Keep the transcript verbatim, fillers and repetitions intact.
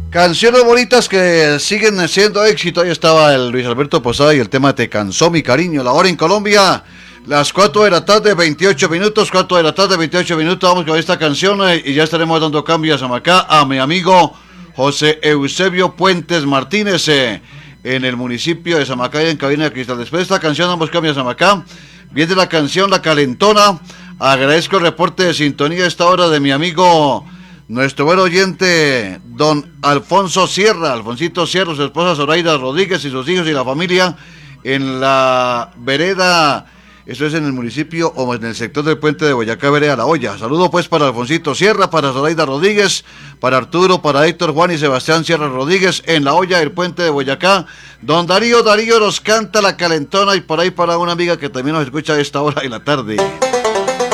Canciones bonitas que siguen siendo éxito. Ahí estaba el Luis Alberto Posada y el tema Te cansó mi cariño. La hora en Colombia, las cuatro de la tarde, veintiocho minutos. cuatro de la tarde, veintiocho minutos. Vamos con esta canción eh, y ya estaremos dando cambios a Samacá a mi amigo José Eusebio Puentes Martínez eh, en el municipio de Samacá y en Cabina de Cristal. Después de esta canción damos cambios a Samacá. Viene la canción La Calentona. Agradezco el reporte de sintonía a esta hora de mi amigo, nuestro buen oyente, don Alfonso Sierra, Alfonsito Sierra, su esposa Zoraida Rodríguez y sus hijos y la familia en la vereda, esto es en el municipio o en el sector del puente de Boyacá, vereda La Hoya. Saludo pues para Alfonsito Sierra, para Zoraida Rodríguez, para Arturo, para Héctor, Juan y Sebastián Sierra Rodríguez en La Hoya, el puente de Boyacá. Don Darío, Darío nos canta La Calentona y por ahí para una amiga que también nos escucha a esta hora de la tarde.